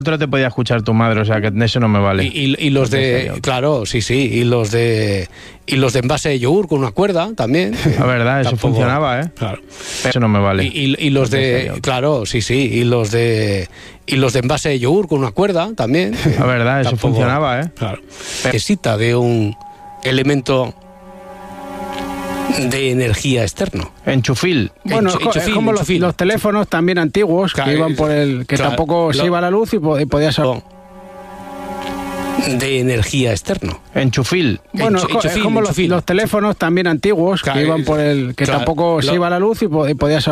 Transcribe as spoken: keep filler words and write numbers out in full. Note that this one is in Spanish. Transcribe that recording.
Otro te podía escuchar tu madre, o sea que eso no me vale. Y, y, y los de, claro, sí, sí, y los de y los de envase de yogur con una cuerda también. La verdad, eso Tampoco, funcionaba, ¿eh? Claro. Eso no me vale. Y, y, y los de, claro, sí, sí, y los de y los de envase de yogur con una cuerda también. La verdad, eso Tampoco, funcionaba, ¿eh? Claro. Necesita de un elemento de energía externo. Enchufil. Bueno, Enchu- es como los, los teléfonos también antiguos, Claro, que iban por el que claro, tampoco se lo- iba la luz y, po- y podías... De energía externo. Enchufil. Bueno, es co- es enchufil, como los, enchufil. los teléfonos también antiguos, Claro, que iban por el que claro, tampoco se lo- iba la luz y, po- y podías